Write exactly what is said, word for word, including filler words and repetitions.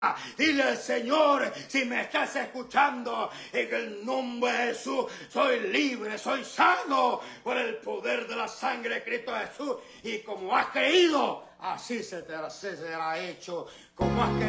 Dile al Señor, si me estás escuchando, en el nombre de Jesús, soy libre, soy sano por el poder de la sangre de Cristo Jesús. Y como has creído, así se te se será hecho. Como has creído.